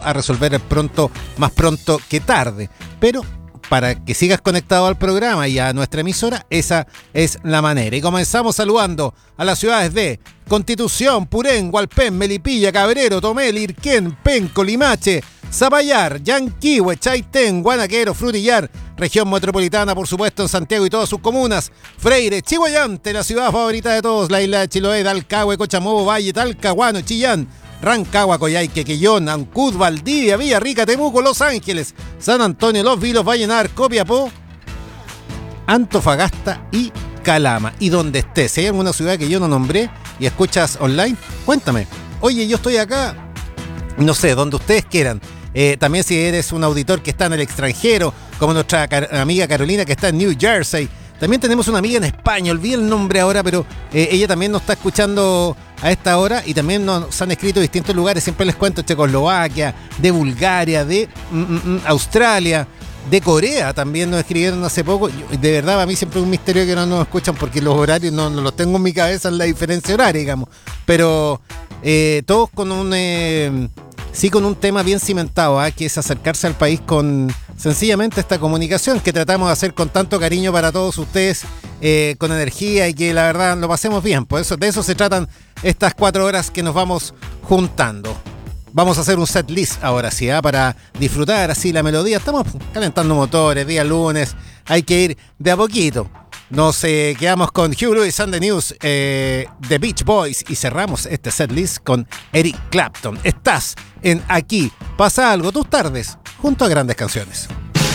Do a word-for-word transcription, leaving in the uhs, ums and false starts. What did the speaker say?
a resolver el pronto, más pronto que tarde. Pero para que sigas conectado al programa y a nuestra emisora, esa es la manera. Y comenzamos saludando a las ciudades de Constitución, Purén, Hualpén, Melipilla, Cabrero, Tomé, Lirquén, Penco, Limache, Zapallar, Yanquihue, Chaitén, Guanaquero, Frutillar, región metropolitana, por supuesto, en Santiago y todas sus comunas, Freire, Chihuayante, la ciudad favorita de todos, la isla de Chiloé, Dalcahue, Cochamobo, Valle, Talcahuano, Chillán, Rancagua, Coyhaique, Quillón, Ancud, Valdivia, Villarrica, Temuco, Los Ángeles, San Antonio, Los Vilos, Vallenar, Copiapó, Antofagasta y Calama. Y donde estés, si hay alguna ciudad que yo no nombré y escuchas online, cuéntame. Oye, yo estoy acá, no sé, donde ustedes quieran. Eh, también si eres un auditor que está en el extranjero, como nuestra car- amiga Carolina que está en New Jersey. También tenemos una amiga en España, olvidé el nombre ahora, pero eh, ella también nos está escuchando a esta hora y también nos han escrito de distintos lugares, siempre les cuento, Checoslovaquia, de Bulgaria, de mm, mm, Australia, de Corea también nos escribieron hace poco. Yo, de verdad, para mí siempre es un misterio que no nos escuchan porque los horarios no, no los tengo en mi cabeza en la diferencia horaria, digamos. Pero eh, todos con un... Eh, sí, con un tema bien cimentado, ¿eh? Que es acercarse al país con sencillamente esta comunicación que tratamos de hacer con tanto cariño para todos ustedes, eh, con energía y que la verdad lo pasemos bien. Por eso, de eso se tratan estas cuatro horas que nos vamos juntando. Vamos a hacer un set list ahora sí, ¿eh? Para disfrutar así la melodía. Estamos calentando motores, día lunes, hay que ir de a poquito. Nos eh, quedamos con Hugh Lewis and the News, eh, The Beach Boys, y cerramos este setlist con Eric Clapton. Estás en Aquí Pasa Algo, tus tardes, junto a grandes canciones.